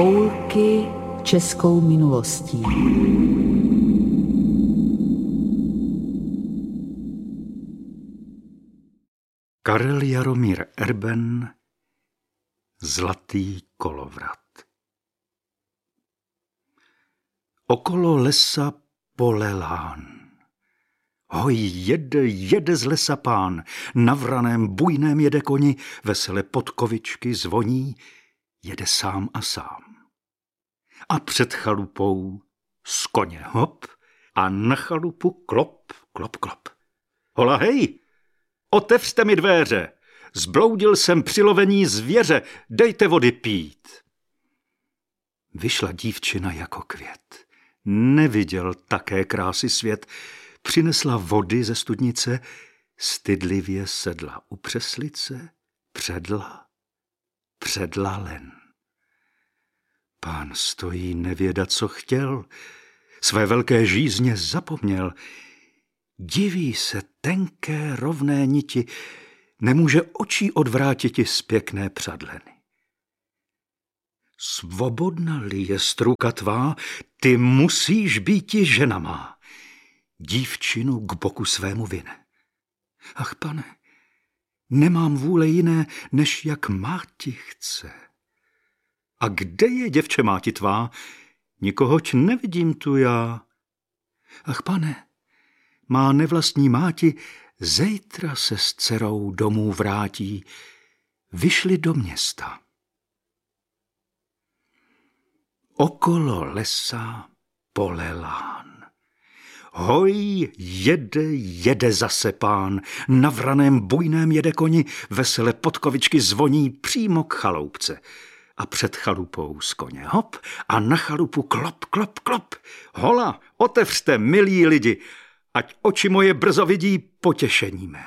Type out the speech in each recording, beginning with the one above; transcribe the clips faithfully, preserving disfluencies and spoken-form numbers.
Houlky českou minulostí. Karel Jaromír Erben, Zlatý kolovrat. Okolo lesa pole lán. Hoj, jede, jede z lesa pán, na vraném bujném jede koni, vesele podkovičky zvoní, jede sám a sám. A před chalupou z koně hop a na chalupu klop, klop, klop. Hola hej, otevřte mi dvéře, zbloudil jsem při lovení zvěře, dejte vody pít. Vyšla dívčina jako květ, neviděl také krásy svět, přinesla vody ze studnice, stydlivě sedla u přeslice, předla, předla len. Pán stojí, nevěda, co chtěl, své velké žízně zapomněl. Diví se tenké rovné niti, nemůže očí odvrátiti z pěkné přadleny. Svobodna-li je struka tvá, ty musíš býti žena má. Dívčinu k boku svému vine. Ach, pane, nemám vůle jiné, než jak máti chce. A kde je, děvče, máti tvá? Nikohoť nevidím tu já. Ach, pane, má nevlastní máti zejtra se s dcerou domů vrátí. Vyšli do města. Okolo lesa pole lán. Hoj, jede, jede zase pán, na vraném bujném jede koni, vesele podkovičky zvoní přímo k chaloupce. A před chalupou z koně hop a na chalupu klop, klop, klop. Hola, otevřte, milí lidi, ať oči moje brzo vidí potěšení mé.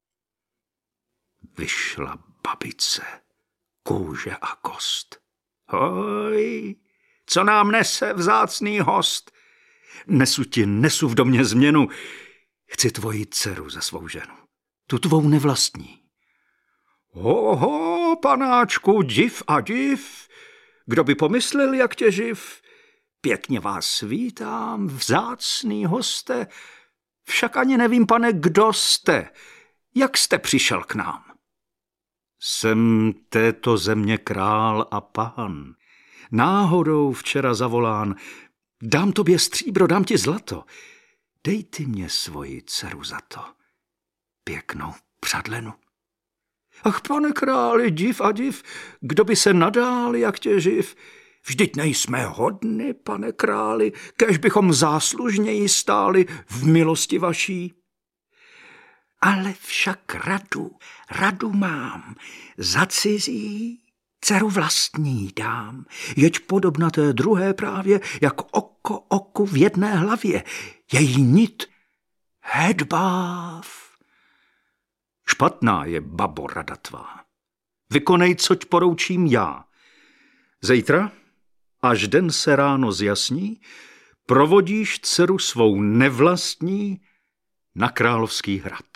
Vyšla babice, kůže a kost. Hoj, co nám nese vzácný host? Nesu ti, nesu v domě změnu, chci tvoji dceru za svou ženu, tu tvou nevlastní. Hoho, panáčku, div a div, kdo by pomyslel, jak tě živ? Pěkně vás vítám, vzácný hoste, však ani nevím, pane, kdo jste, jak jste přišel k nám? Jsem této země král a pán, náhodou včera zavolán, dám tobě stříbro, dám ti zlato, dej ty mě svoji dceru za to, pěknou přadlenu. Ach, pane králi, div a div, kdo by se nadál, jak tě živ? Vždyť nejsme hodny, pane králi, kéž bychom záslužněji stáli v milosti vaší. Ale však radu, radu mám, za cizí dceru vlastní dám, jeď podobna té druhé právě, jak oko oku v jedné hlavě, její nit hedbáv. Špatná je, babo, rada tvá. Vykonej, coť poroučím já. Zejtra, až den se ráno zjasní, provodíš dceru svou nevlastní na královský hrad.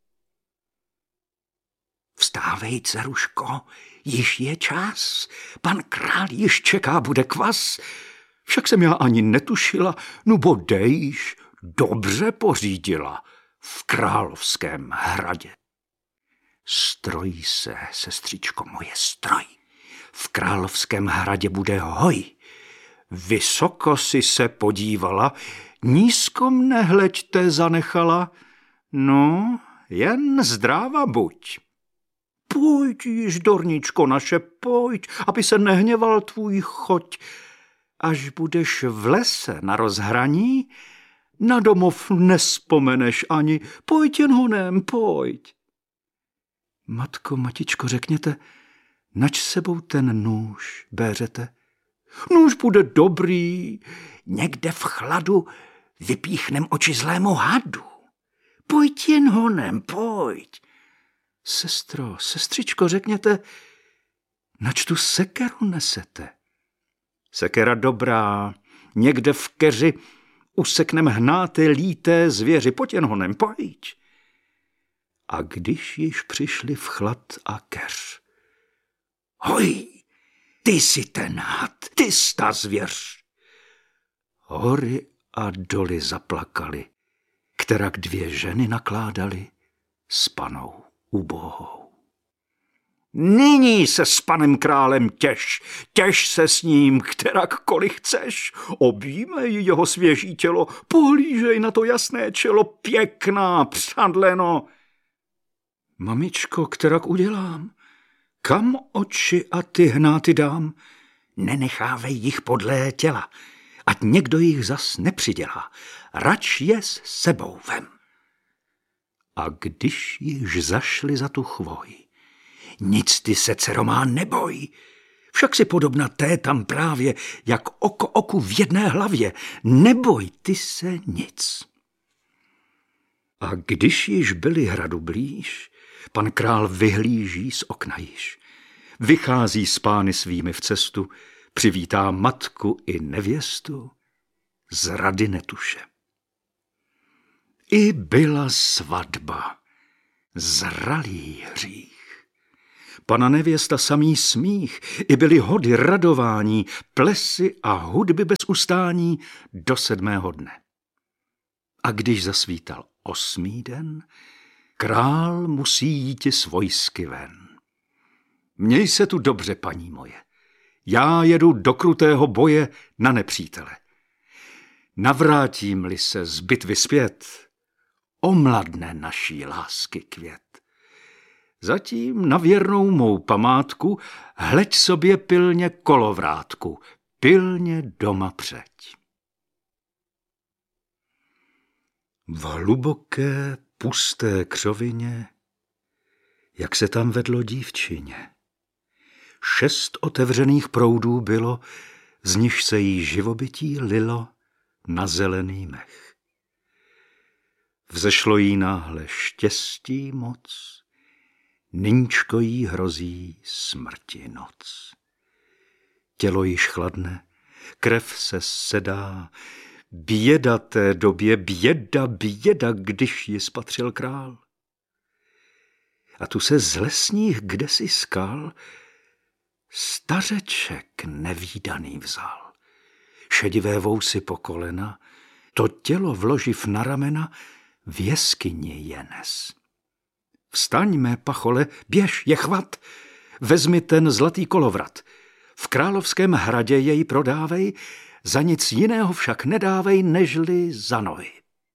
Vstávej, dceruško, již je čas, pan král již čeká, bude kvas. Však jsem já ani netušila, no bodejš, dobře pořídila v královském hradě. Stroj se, sestřičko moje, stroj. V královském hradě bude hoj. Vysoko si se podívala, nízko mne hleďte zanechala. No, jen zdráva buď. Pojď již, dorničko naše, pojď, aby se nehněval tvůj choť. Až budeš v lese na rozhraní, na domov nespomeneš ani, pojď jen honem, pojď. Matko, matičko, řekněte, nač sebou ten nůž béřete? Nůž bude dobrý, někde v chladu vypíchnem oči zlému hadu. Pojď jen honem, pojď. Sestro, sestřičko, řekněte, nač tu sekeru nesete? Sekera dobrá, někde v keři useknem hnáté líté zvěři, pojď jen honem, pojď. A když již přišli v chlad a keř, hoj, ty jsi ten had, ty jsi ta zvěř. Hory a doly zaplakaly, kterak dvě ženy nakládaly s panou ubohou. Nyní se s panem králem těš, těš se s ním, kterakkoliv chceš. Objímej jeho svěží tělo, pohlížej na to jasné čelo, pěkná, přadleno. Mamičko, kterak udělám? Kam oči a ty hnáty dám? Nenechávej jich podlé těla, ať někdo jich zas nepřidělá. Rač je s sebou vem. A když již zašli za tu chvoj, nic ty se, dcero má, neboj. Však si podobna té tam právě, jak oko oku v jedné hlavě. Neboj ty se nic. A když již byli hradu blíž, pan král vyhlíží z okna již. Vychází s pány svými v cestu, přivítá matku i nevěstu, z rady netuše. I byla svatba, zralý hřích. Pana nevěsta samý smích, i byly hody radování, plesy a hudby bez ustání do sedmého dne. A když zasvítal osmý den, král musí jíti s vojsky ven. Měj se tu dobře, paní moje, já jedu do krutého boje na nepřítele. Navrátím-li se z bitvy zpět, omladne naší lásky květ. Zatím na věrnou mou památku hleď sobě pilně kolovrátku, pilně doma přeď. V hluboké, pusté křovině, jak se tam vedlo dívčině, šest otevřených proudů bylo, z nichž se jí živobytí lilo na zelený mech. Vzešlo jí náhle štěstí moc, nyníčko jí hrozí smrti noc. Tělo již chladne, krev se sedá, běda té době, běda, běda, když ji spatřil král. A tu se z lesních kdesi skal stařeček nevídaný vzal. Šedivé vousy po kolena, to tělo vloživ na ramena, v jeskyni je nes. Vstaň, mé pachole, běž, je chvat, vezmi ten zlatý kolovrat. V královském hradě jej prodávej, za nic jiného však nedávej, nežli za nohy.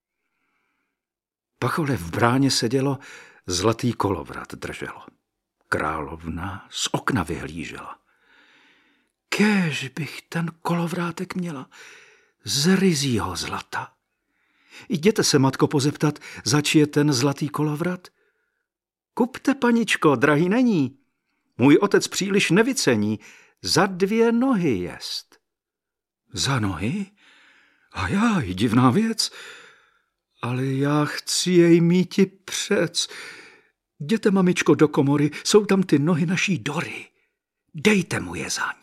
Pachole v bráně sedělo, zlatý kolovrat drželo. Královna z okna vyhlížela. Kéž bych ten kolovrátek měla z ryzího zlata. Jděte se, matko, pozeptat, zač je ten zlatý kolovrat? Kupte, paničko, drahý není. Můj otec příliš nevycení, za dvě nohy jest. Za nohy? A já, divná věc. Ale já chci jej míti přec. Jděte, mamičko, do komory, jsou tam ty nohy naší Dory. Dejte mu je zaň.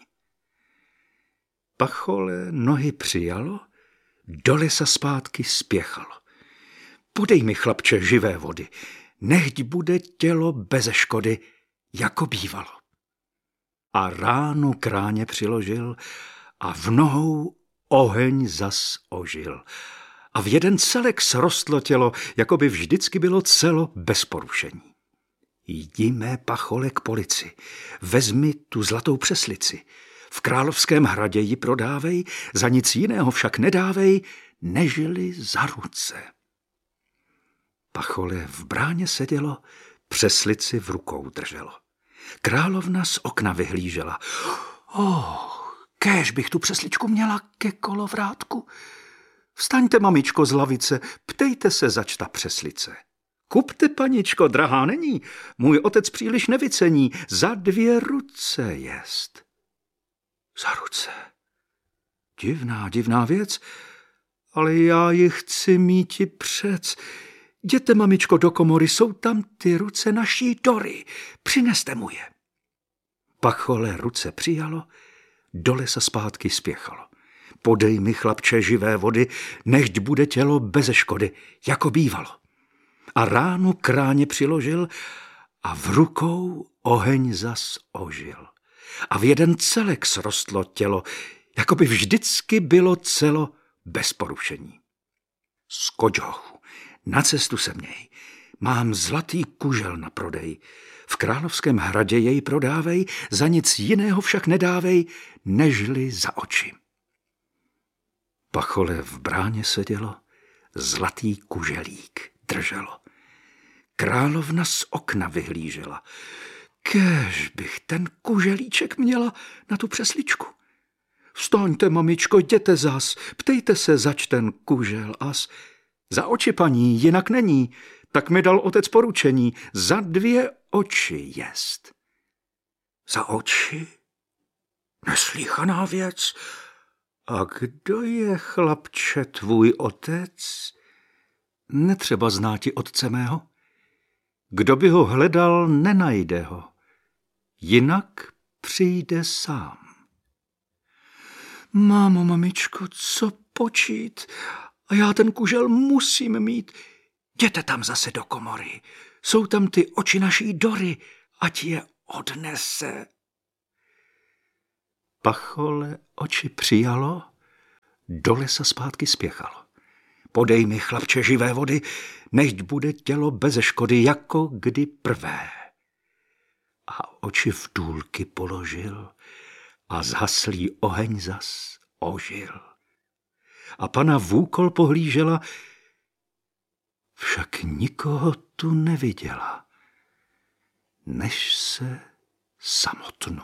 Pachole nohy přijalo, do lesa zpátky spěchalo. Podej mi, chlapče, živé vody, nechť bude tělo beze škody, jako bývalo. A ránu kráně přiložil a v nohou oheň zas ožil. A v jeden celek srostlo tělo, jako by vždycky bylo celo bez porušení. Jdi, mé pachole, k polici, vezmi tu zlatou přeslici, v královském hradě ji prodávej, za nic jiného však nedávej, nežili za ruce. Pachole v bráně sedělo, přeslici v rukou drželo. Královna z okna vyhlížela. Oh, kéž bych tu přesličku měla ke kolovrátku. Vstaňte, mamičko, z lavice, ptejte se, zač ta přeslice. Kupte, paničko, drahá není, můj otec příliš nevycení, za dvě ruce jest. Za ruce. Divná, divná věc, ale já ji chci míti přec. Jděte, mamičko, do komory, jsou tam ty ruce naší Dory, přineste mu je. Pachole ruce přijalo, do lesa zpátky spěchalo. Podej mi, chlapče, živé vody, nechť bude tělo beze škody, jako bývalo. A ránu kráně přiložil a v rukou oheň zas ožil. a v jeden celek srostlo tělo, jako by vždycky bylo celo bez porušení. Z koďochu, na cestu se měj, mám zlatý kužel na prodej. V Královském hradě jej prodávej, za nic jiného však nedávej, nežli za oči. Pachole v bráně sedělo, zlatý kuželík drželo. Královna z okna vyhlížela. Kéž bych ten kuželíček měla na tu přesličku. Vstaňte, mamičko, jděte zas, ptejte se, zač ten kužel as. Za oči, paní, jinak není, tak mi dal otec poručení, za dvě oči jest. Za oči? Neslýchaná věc. A kdo je, chlapče, tvůj otec? Netřeba znáti otce mého. Kdo by ho hledal, nenajde ho. Jinak přijde sám. Mámo, mamičko, co počít? A já ten kužel musím mít. Jděte tam zase do komory. Jsou tam ty oči naší Dory, ať je odnese. Pachole oči přijalo, do lesa zpátky spěchalo. Podej mi, chlapče, živé vody, nechť bude tělo beze škody, jako kdy prvé. A oči v důlky položil a zhaslý oheň zas ožil. A pana v úkol pohlížela, však nikoho tu neviděla, než se samotnu.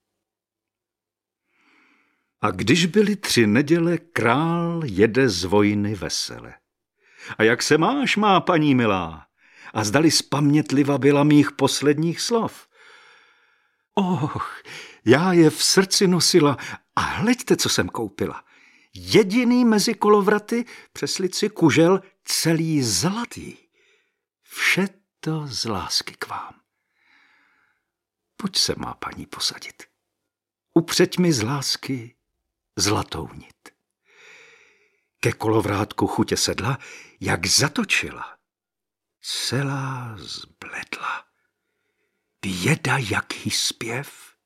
A když byly tři neděle, král jede z vojny vesele. A jak se máš, má paní milá? A zdali spamětliva byla mých posledních slov? Och, já je v srdci nosila a hleďte, co jsem koupila. Jediný mezi kolovraty, přeslici, kužel, celý zlatý. Vše to z lásky k vám. Pojď se, má paní, posadit. Upřeď mi z lásky zlatou nit. Ke kolovrátku chutě sedla, jak zatočila. Celá zbledla. Běda, jaký zpěv.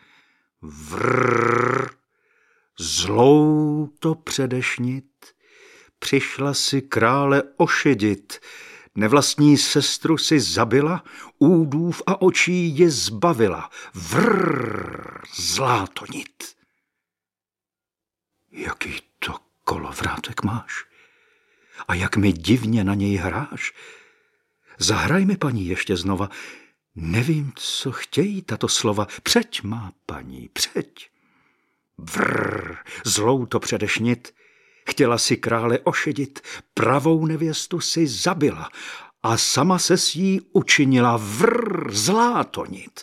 Vrrr, zlou to předešnit, přišla si krále ošidit, nevlastní sestru si zabila, údův a očí je zbavila. Vrrr, zlá to nit. Jaký to kolovrátek máš? A jak mi divně na něj hráš? Zahraj mi, paní, ještě znova. Nevím, co chtějí tato slova. Přeď, má paní, přeď. Vrrr, zlou to předešnit. Chtěla si krále ošidit, pravou nevěstu si zabila a sama se s jí učinila. Vrrr, zlá to nit.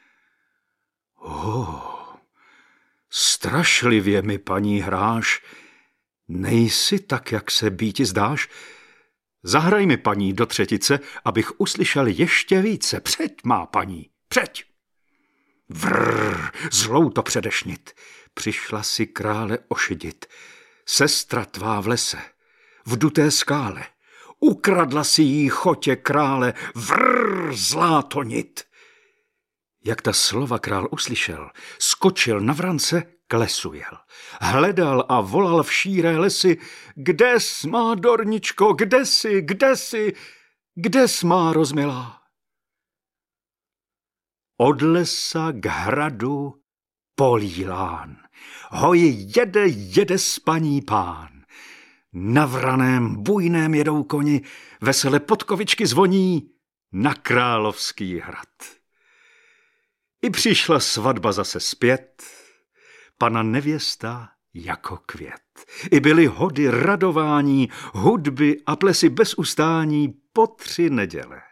Oh, strašlivě mi, paní, hráš. Nejsi tak, jak se býti zdáš. Zahraj mi, paní, do třetice, abych uslyšel ještě více. Přeď, má paní, přeď. Vrrr, zlou to předešnit. Přišla si krále ošidit. Sestra tvá v lese, v duté skále. Ukradla si jí chotě krále. Vrrr, zlá to nit. Jak ta slova král uslyšel, skočil na vrance, k lesu jel. Hledal a volal v šíré lesy, kdes, má Dorničko, kde jsi, kde jsi, kdes, má rozmilá. Od lesa k hradu polílán, hoj jede, jede spaní pán. Na vraném bujném jedou koni, vesele podkovičky zvoní na Královský hrad. I přišla svatba zase zpět, pana nevěsta jako květ. I byly hody, radování, hudby a plesy bez ustání po tři neděle.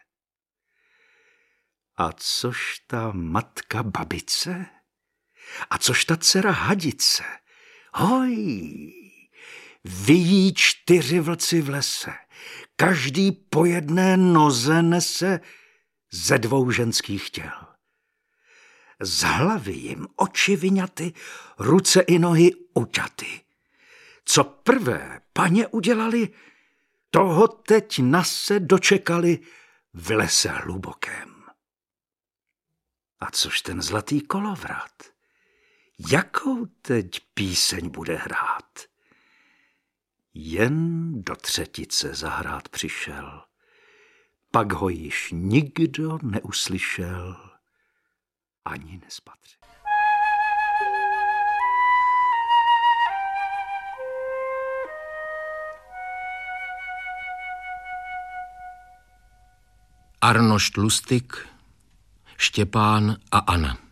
A což ta matka babice? A což ta dcera hadice? Hoj, vyjí čtyři vlci v lese, každý po jedné noze nese ze dvou ženských těl. Z hlavy jim oči vyňaty, ruce i nohy uťaty. Co prvé paně udělali, toho teď nase dočekali v lese hlubokém. A což ten zlatý kolovrat? Jakou teď píseň bude hrát? Jen do třetice zahrát přišel, pak ho již nikdo neuslyšel ani nespatřil. Arnošt Lustig, Štěpán a Anna.